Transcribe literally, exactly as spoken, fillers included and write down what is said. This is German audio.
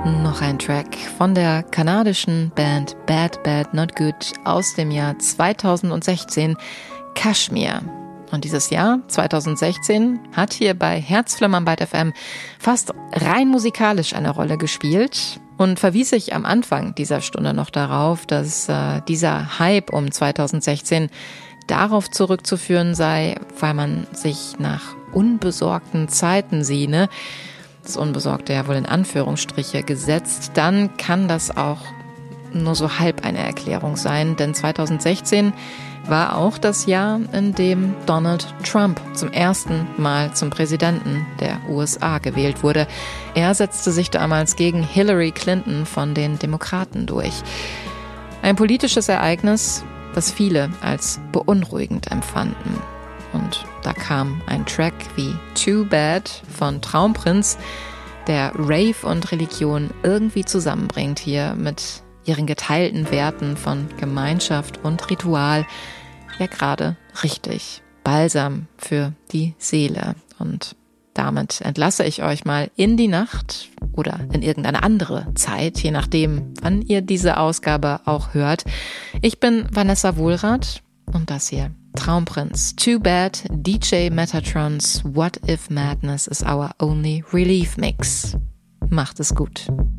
Noch ein Track von der kanadischen Band Bad Bad Not Good aus dem Jahr zweitausendsechzehn, Kashmir. Und dieses Jahr, zweitausendsechzehn, hat hier bei Herzflimmern bei F M fast rein musikalisch eine Rolle gespielt und verwies ich am Anfang dieser Stunde noch darauf, dass äh, dieser Hype um zweitausendsechzehn darauf zurückzuführen sei, weil man sich nach unbesorgten Zeiten sehne. Das Unbesorgte ja wohl in Anführungsstriche gesetzt, dann kann das auch nur so halb eine Erklärung sein, denn zweitausendsechzehn war auch das Jahr, in dem Donald Trump zum ersten Mal zum Präsidenten der U S A gewählt wurde. Er setzte sich damals gegen Hillary Clinton von den Demokraten durch. Ein politisches Ereignis, das viele als beunruhigend empfanden. Und da kam ein Track wie Too Bad von Traumprinz, der Rave und Religion irgendwie zusammenbringt hier mit ihren geteilten Werten von Gemeinschaft und Ritual. Ja, gerade richtig. Balsam für die Seele. Und damit entlasse ich euch mal in die Nacht oder in irgendeine andere Zeit, je nachdem, wann ihr diese Ausgabe auch hört. Ich bin Vanessa Wohlrath und das hier Traumprinz, Too Bad, D J Metatrons What If Madness is Our Only Relief Mix. Macht es gut.